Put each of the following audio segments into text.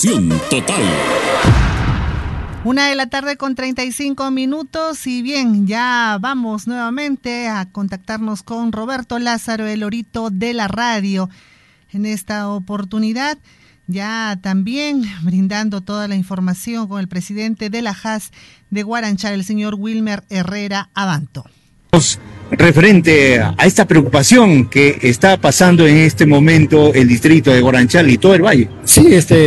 Total. 1:35 y bien, ya vamos nuevamente a contactarnos con Roberto Lázaro, el Lorito de la radio. En esta oportunidad, ya también brindando toda la información con el presidente de la JAS de Guaranchal, el señor Wilmer Herrera Abanto. Referente a esta preocupación que está pasando en este momento el distrito de Guaranchal y todo el valle. Sí,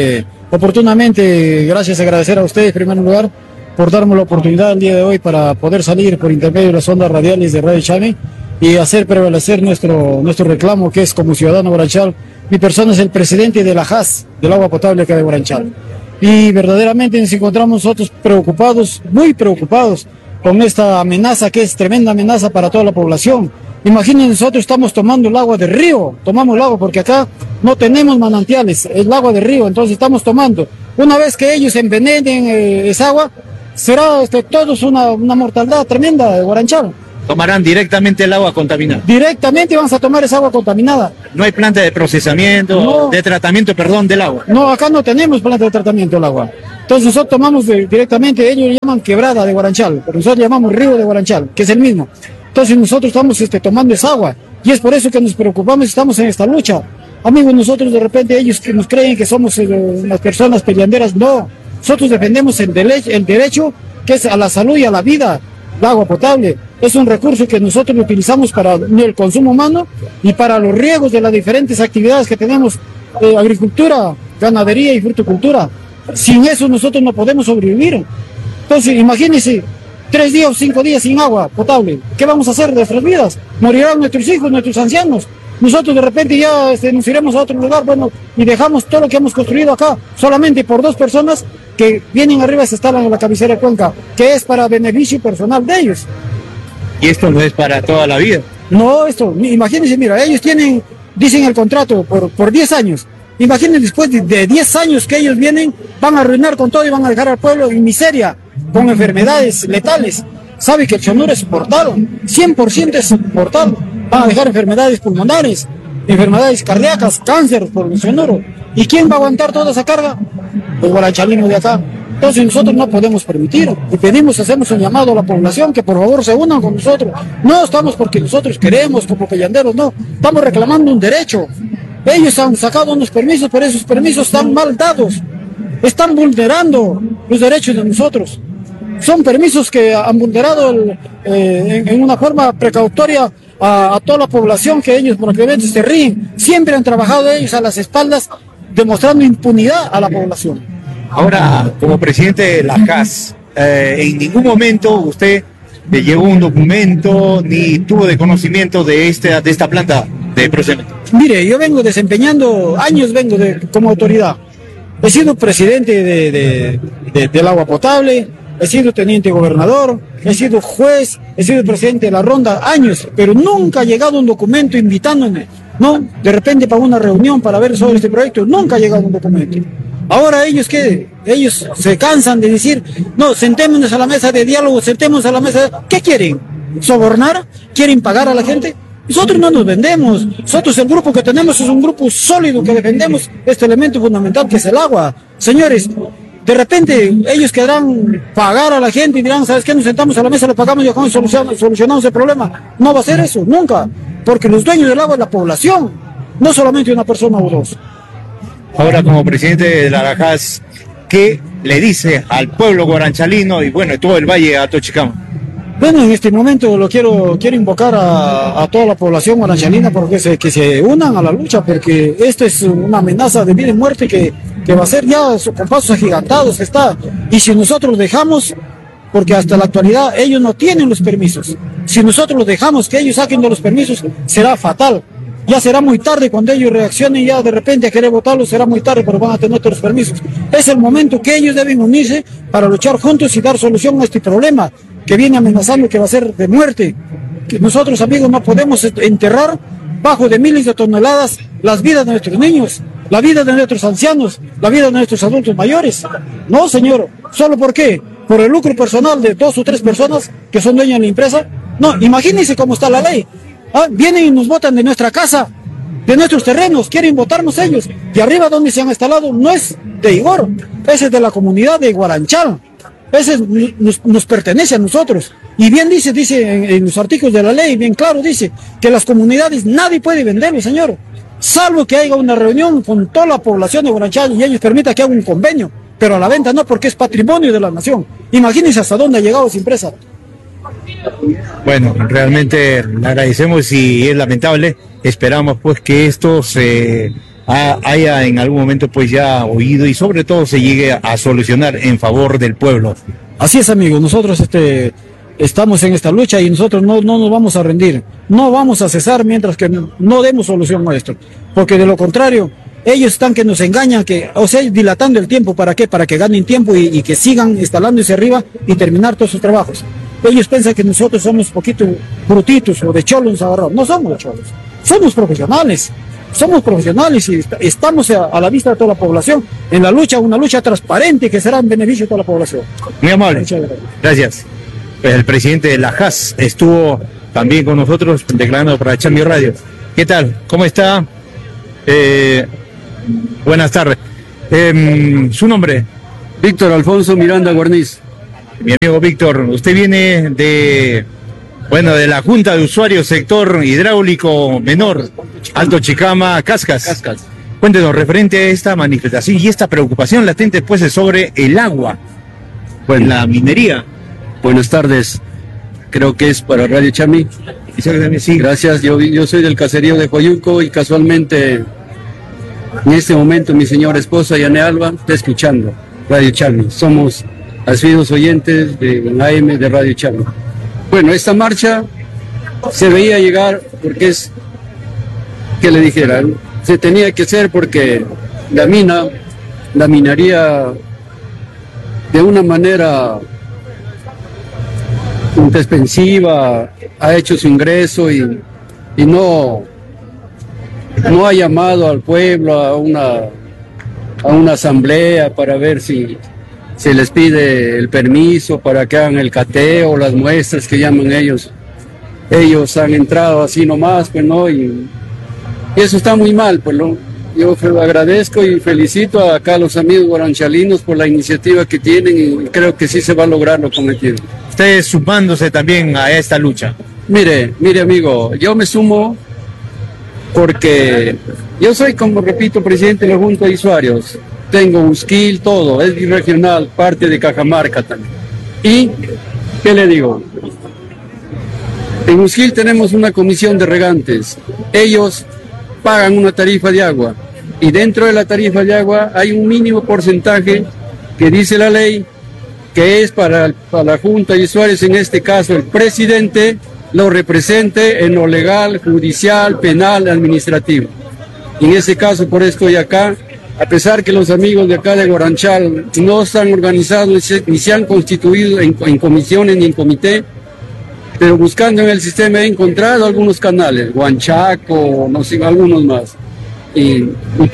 oportunamente, gracias, agradecer a ustedes en primer lugar por darme la oportunidad el día de hoy para poder salir por intermedio de las ondas radiales de Radio Chame y hacer prevalecer nuestro reclamo, que es como ciudadano Guaranchal. Mi persona es el presidente de la JAS, del agua potable acá de Guaranchal. Y verdaderamente nos encontramos nosotros preocupados, muy preocupados, con esta amenaza que es tremenda amenaza para toda la población. Imaginen, nosotros estamos tomando el agua del río, tomamos el agua porque acá no tenemos manantiales, el agua del río, entonces estamos tomando. Una vez que ellos envenenen esa agua, será todos una mortandad tremenda de Guaranchal. Tomarán directamente el agua contaminada. Directamente vamos a tomar esa agua contaminada. No hay planta de procesamiento, no, de tratamiento, perdón, del agua. No, acá no tenemos planta de tratamiento del agua. Entonces nosotros tomamos directamente, ellos le llaman quebrada de Guaranchal, pero nosotros llamamos río de Guaranchal, que es el mismo. Entonces nosotros estamos tomando esa agua y es por eso que nos preocupamos, estamos en esta lucha. Amigos, nosotros de repente ellos que nos creen que somos las personas peleanderas, no. Nosotros defendemos el derecho que es a la salud y a la vida. El agua potable es un recurso que nosotros utilizamos para el consumo humano y para los riegos de las diferentes actividades que tenemos, agricultura, ganadería y fruticultura. Sin eso nosotros no podemos sobrevivir. Entonces imagínense, 3 días o 5 días sin agua potable. ¿Qué vamos a hacer de nuestras vidas? Morirán nuestros hijos, nuestros ancianos. Nosotros de repente ya nos iremos a otro lugar, bueno, y dejamos todo lo que hemos construido acá, solamente por 2 personas que vienen arriba y se instalan en la cabecera de Cuenca, que es para beneficio personal de ellos. Y esto no es para toda la vida. No, imagínense, mira, ellos dicen el contrato por 10 años. Imagínense, después de 10 años que ellos vienen, van a arruinar con todo y van a dejar al pueblo en miseria, con enfermedades letales. Sabe que el cianuro es mortal, 100% es mortal. Van a dejar enfermedades pulmonares, enfermedades cardíacas, cáncer por el cianuro. ¿Y quién va a aguantar toda esa carga? El guaranchalino de acá. Entonces nosotros no podemos permitir y hacemos un llamado a la población que por favor se unan con nosotros. No estamos porque nosotros queremos como pellanderos, no, estamos reclamando un derecho. Ellos han sacado unos permisos, pero esos permisos están mal dados, están vulnerando los derechos de nosotros. Son permisos que han vulnerado en una forma precautoria a toda la población, que ellos probablemente se ríen. Siempre han trabajado ellos a las espaldas, demostrando impunidad a la población. Ahora, como presidente de la JAS, en ningún momento usted le llevó un documento ni tuvo de conocimiento de esta planta de procesamiento. Mire, yo vengo desempeñando años, como autoridad. He sido presidente del agua potable, he sido teniente gobernador, he sido juez, he sido presidente de la ronda años, pero nunca ha llegado un documento invitándome, ¿no? De repente para una reunión para ver sobre este proyecto, nunca ha llegado un documento. Ahora ellos se cansan de decir, no, sentémonos a la mesa de diálogo, sentémonos a la mesa, ¿qué quieren? ¿Sobornar? ¿Quieren pagar a la gente? Nosotros no nos vendemos, nosotros el grupo que tenemos es un grupo sólido que defendemos este elemento fundamental que es el agua. Señores, de repente ellos querrán pagar a la gente y dirán, ¿sabes qué? Nos sentamos a la mesa, le pagamos y dejamos solucionamos el problema. No va a ser eso, nunca, porque los dueños del agua es la población, no solamente una persona o 2. Ahora, como presidente de la JAS, ¿qué le dice al pueblo guaranchalino y bueno, todo el Valle Alto Chicama? Bueno, en este momento quiero invocar a toda la población guaranchalina porque que se unan a la lucha, porque esto es una amenaza de vida y muerte que va a ser ya con pasos agigantados que está. Y si nosotros dejamos, porque hasta la actualidad ellos no tienen los permisos, si nosotros los dejamos que ellos saquen de los permisos, será fatal. Ya será muy tarde cuando ellos reaccionen ya de repente a querer votarlos, será muy tarde, pero van a tener otros permisos. Es el momento que ellos deben unirse para luchar juntos y dar solución a este problema que viene amenazando, que va a ser de muerte. Que nosotros, amigos, no podemos enterrar bajo de miles de toneladas las vidas de nuestros niños, la vida de nuestros ancianos, la vida de nuestros adultos mayores. No, señor. ¿Solo por qué? ¿Por el lucro personal de 2 o 3 personas que son dueñas de la empresa? No, imagínense cómo está la ley. Vienen y nos botan de nuestra casa de nuestros terrenos, quieren botarnos ellos. Y arriba donde se han instalado no es de Igor, ese es de la comunidad de Guaranchal. Ese nos pertenece a nosotros. Y bien dice en los artículos de la ley, bien claro dice, que las comunidades nadie puede venderlo, señor. Salvo que haya una reunión con toda la población de Guaranchal y ellos permitan que haga un convenio. Pero a la venta no, porque es patrimonio de la nación. Imagínense hasta dónde ha llegado esa empresa. Bueno, realmente le agradecemos y es lamentable. Esperamos pues que esto se haya en algún momento pues ya oído y sobre todo se llegue a solucionar en favor del pueblo. Así es, amigo, nosotros estamos en esta lucha y nosotros no nos vamos a rendir, no vamos a cesar mientras que no demos solución a esto, porque de lo contrario, ellos están que nos engañan, dilatando el tiempo. ¿Para qué? Para que ganen tiempo y que sigan instalándose arriba y terminar todos sus trabajos. Ellos piensan que nosotros somos poquito brutitos o de cholos agarrados. No somos de cholos, somos profesionales y estamos a la vista de toda la población en la lucha, una lucha transparente que será en beneficio de toda la población. Muy amable, gracias. Pues el presidente de la JAS estuvo también con nosotros declarando para Chami Radio. ¿Qué tal? ¿Cómo está? Buenas tardes. ¿Su nombre? Víctor Alfonso Miranda Guarniz. Mi amigo Víctor, usted viene de la Junta de Usuarios Sector Hidráulico Menor, Alto Chicama, Cascas. Cuéntenos, referente a esta manifestación y esta preocupación latente pues sobre el agua, bueno, la minería. Buenas tardes, creo que es para Radio Chami. Sí. Gracias, yo soy del caserío de Coyuco y casualmente en este momento mi señora esposa Yane Alba está escuchando Radio Chami. Somos asiduos oyentes de AM de Radio Chami. Bueno, esta marcha se veía llegar porque es, que le dijeran, se tenía que hacer porque la minería de una manera insuspensiva ha hecho su ingreso y no ha llamado al pueblo a una asamblea para ver si se les pide el permiso para que hagan el cateo, las muestras que llaman ellos. Ellos han entrado así nomás, pues no, y eso está muy mal, pues no. Yo agradezco y felicito acá a los amigos guaranchalinos por la iniciativa que tienen y creo que sí se va a lograr lo cometido. Ustedes sumándose también a esta lucha. Mire amigo, yo me sumo porque yo soy, como repito, presidente de la Junta de Usuarios. Tengo Usquil, todo, es birregional, parte de Cajamarca también. Y, ¿qué le digo? En Usquil tenemos una comisión de regantes. Ellos pagan una tarifa de agua y dentro de la tarifa de agua hay un mínimo porcentaje que dice la ley que es para la Junta de Usuarios, en este caso el presidente lo represente en lo legal, judicial, penal, administrativo. Y en ese caso, por eso estoy acá, a pesar que los amigos de acá de Guaranchal no están organizados ni se han constituido en comisiones ni en comité, pero buscando en el sistema he encontrado algunos canales, Huanchaco, no sé, algunos más. Y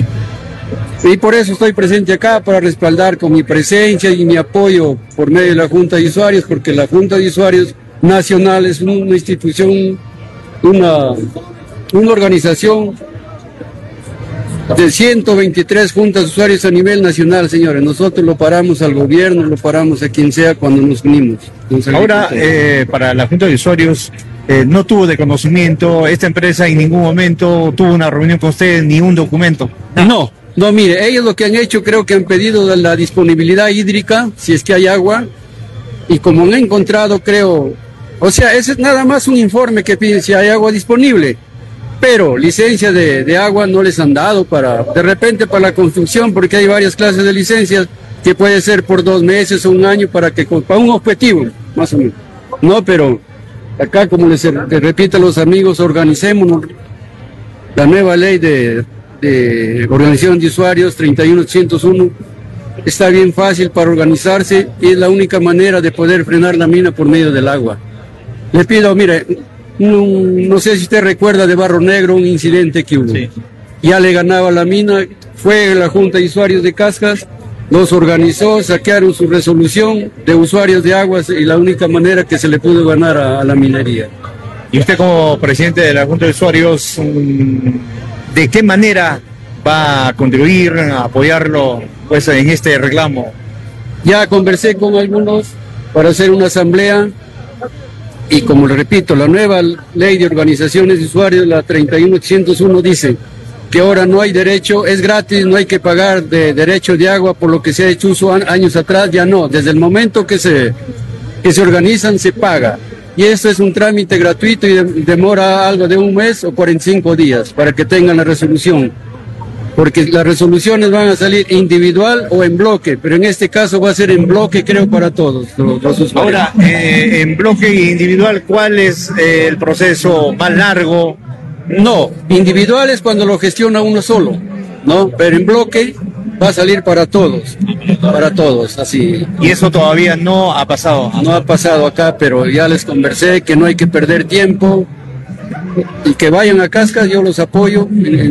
por eso estoy presente acá, para respaldar con mi presencia y mi apoyo por medio de la Junta de Usuarios, porque la Junta de Usuarios Nacional es una institución, una organización de 123 juntas de usuarios a nivel nacional, señores. Nosotros lo paramos al gobierno, lo paramos a quien sea cuando nos unimos. Ahora, para la Junta de Usuarios, no tuvo de conocimiento, esta empresa en ningún momento tuvo una reunión con ustedes, ni un documento. No, mire, ellos lo que han hecho, creo que han pedido la disponibilidad hídrica, si es que hay agua, y como no han encontrado, creo, o sea, ese es nada más un informe que pide si hay agua disponible. Pero licencia de agua no les han dado de repente para la construcción, porque hay varias clases de licencias que puede ser por 2 meses o un año para un objetivo, más o menos. No, pero acá, como les repito a los amigos, organicémonos. La nueva ley de organización de usuarios 31801 está bien fácil para organizarse y es la única manera de poder frenar la mina por medio del agua. Le pido, mire, no sé si usted recuerda de Barro Negro, un incidente que hubo. Sí. Ya le ganaba la mina, fue la Junta de Usuarios de Cascas, los organizó, saquearon su resolución de usuarios de aguas y la única manera que se le pudo ganar a la minería. Y usted como presidente de la Junta de Usuarios, ¿De qué manera va a contribuir, a apoyarlo pues en este reclamo? Ya conversé con algunos para hacer una asamblea y, como le repito, la nueva ley de organizaciones de usuarios, la 31801, dice que ahora no hay derecho, es gratis, no hay que pagar de derecho de agua por lo que se ha hecho uso años atrás, ya no, desde el momento que se organizan se paga. Y esto es un trámite gratuito y demora algo de un mes o 45 días para que tengan la resolución. Porque las resoluciones van a salir individual o en bloque, pero en este caso va a ser en bloque, creo, para todos los usuarios. Ahora, en bloque individual, ¿cuál es el proceso más largo? No, individual es cuando lo gestiona uno solo, ¿no? Pero en bloque va a salir para todos, así. Y eso todavía no ha pasado. No ha pasado acá, pero ya les conversé que no hay que perder tiempo y que vayan a Cascas, yo los apoyo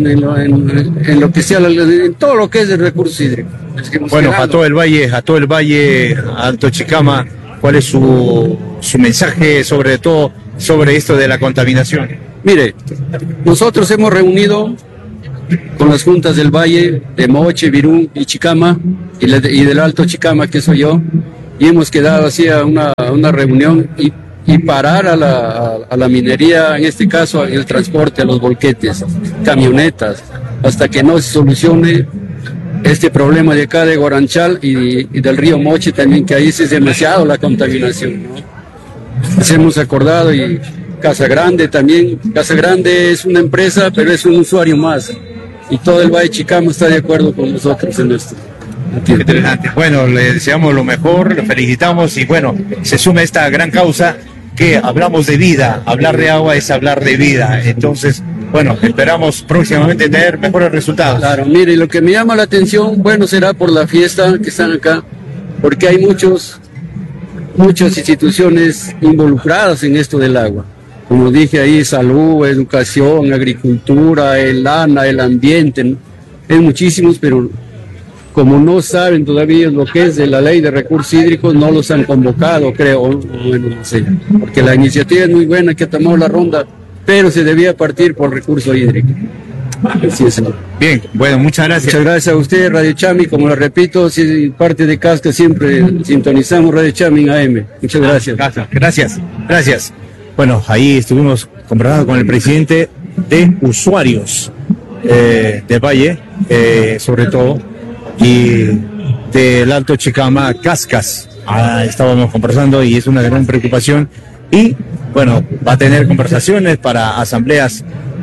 en lo que sea, en todo lo que es el recurso hídrico. Bueno, a todo el valle, Alto Chicama, ¿cuál es su mensaje sobre todo sobre esto de la contaminación? Mire, nosotros hemos reunido con las juntas del Valle, de Moche, Virún y Chicama, y del Alto Chicama, que soy yo, y hemos quedado así a una reunión y parar a la minería, en este caso el transporte, a los volquetes, camionetas, hasta que no se solucione este problema de acá de Guaranchal y del río Moche también, que ahí sí es demasiado la contaminación, ¿no? Nos hemos acordado, y Casa Grande también. Casa Grande es una empresa, pero es un usuario más, y todo el Valle Chicama está de acuerdo con nosotros en esto. Interesante. Bueno, le deseamos lo mejor, lo felicitamos, y bueno, se suma esta gran causa que hablamos de vida. Hablar de agua es hablar de vida. Entonces, bueno, esperamos próximamente tener mejores resultados. Claro, mire, lo que me llama la atención, bueno, será por la fiesta que están acá, porque hay muchas instituciones involucradas en esto del agua. Como dije ahí, salud, educación, agricultura, el ANA, el ambiente, es muchísimos, pero como no saben todavía lo que es de la ley de recursos hídricos, no los han convocado, creo, bueno, no sé, porque la iniciativa es muy buena que tomó la ronda, pero se debía partir por recurso hídrico. Así es, señor. Bien, bueno, muchas gracias. Muchas gracias a usted, Radio Chami, como lo repito, si parte de Casca siempre sintonizamos Radio Chami en AM. Muchas gracias. Gracias. Bueno, ahí estuvimos conversando con el presidente de usuarios de Valle, sobre todo, y del Alto Chicama, Cascas. Estábamos conversando y es una gran preocupación, y bueno, va a tener conversaciones para asambleas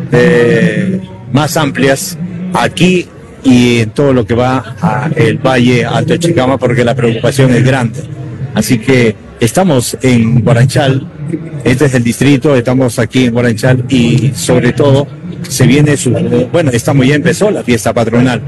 más amplias aquí y en todo lo que va a el Valle Alto Chicama, porque la preocupación es grande. Así que estamos en Guaranchal, este es el distrito, estamos aquí en Guaranchal, y sobre todo se viene ya empezó la fiesta patronal.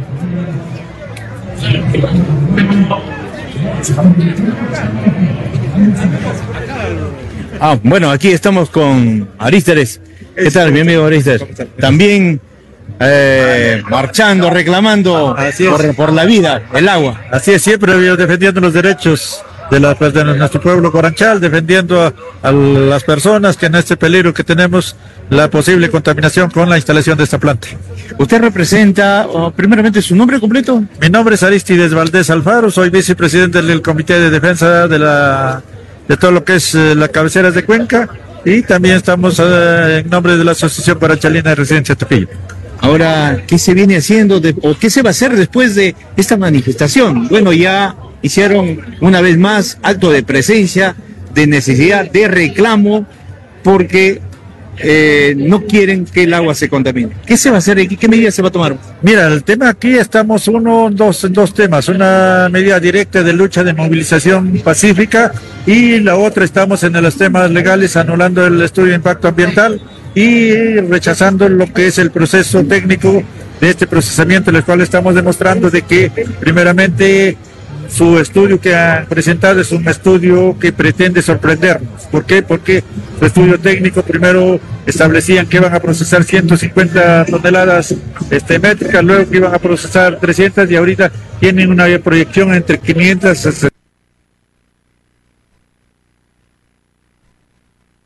Bueno, aquí estamos con Arísteres. ¿Qué tal, mi amigo Arísteres? También marchando, reclamando por la vida, el agua. Así es, siempre defendiendo los derechos de nuestro pueblo Guaranchal, defendiendo a las personas que en este peligro que tenemos, la posible contaminación con la instalación de esta planta. Usted representa, primeramente, su nombre completo. Mi nombre es Aristides Valdés Alfaro, soy vicepresidente del Comité de Defensa de todo lo que es las cabeceras de Cuenca, y también estamos en nombre de la Asociación Guaranchalina de Residencia Trujillo. Ahora, ¿qué se viene haciendo o qué se va a hacer después de esta manifestación? Bueno, ya hicieron una vez más acto de presencia, de necesidad, de reclamo, porque no quieren que el agua se contamine. ¿Qué se va a hacer aquí? ¿Qué medidas se va a tomar? Mira, el tema aquí estamos en dos temas. Una medida directa de lucha de movilización pacífica, y la otra estamos en los temas legales, anulando el estudio de impacto ambiental y rechazando lo que es el proceso técnico de este procesamiento, en el cual estamos demostrando de que primeramente su estudio que han presentado es un estudio que pretende sorprendernos. ¿Por qué? Porque su estudio técnico primero establecían que iban a procesar 150 toneladas métricas, luego que iban a procesar 300, y ahorita tienen una proyección entre 500 y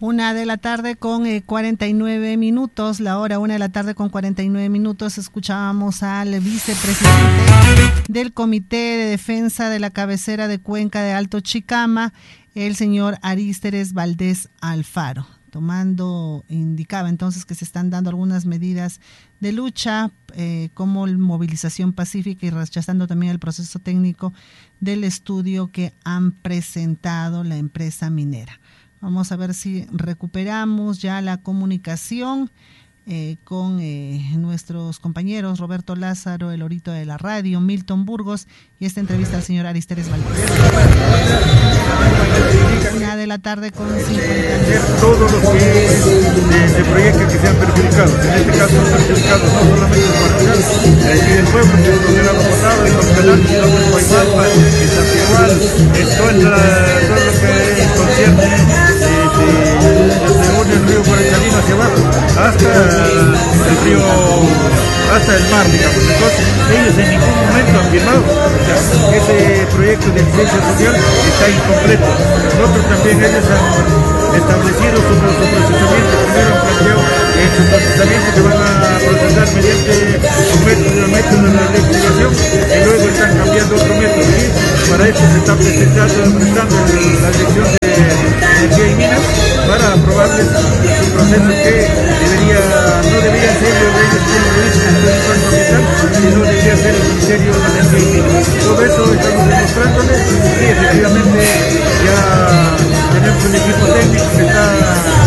1:00 con 49 minutos, la hora 1:00 con 49 minutos. Escuchábamos al vicepresidente del Comité de Defensa de la Cabecera de Cuenca de Alto Chicama, el señor Arísteres Valdés Alfaro. Indicaba entonces que se están dando algunas medidas de lucha, como movilización pacífica, y rechazando también el proceso técnico del estudio que han presentado la empresa minera. Vamos a ver si recuperamos ya la comunicación con nuestros compañeros Roberto Lázaro, el Orito de la Radio, Milton Burgos, y esta entrevista al señor Arísteres Valdés. 1:00 con 50. Todos los de proyectos que sean perjudicados, en este caso perjudicados no solamente el Guardián, y del pueblo, sino que el agua potable, el Penal, sino que el Guaymalpa, el Santiagual, todo lo que concierne desde el río Guarachalino hacia abajo, hasta el río, hasta el mar, digamos. Entonces, ellos en ningún momento han firmado, que ese proyecto de licencia social está incompleto. Nosotros también, ellos han establecido su procesamiento, primero han planteado su procesamiento que van a procesar mediante un método de la legislación, y luego están cambiando otro método, y para eso se está prestando la dirección de energía y minas para aprobarles un proceso que no debería ser de ellos como lo dicen en el impacto ambiental, sino debería ser el Ministerio de Energía y Minas. Todo eso estamos demostrándoles, y efectivamente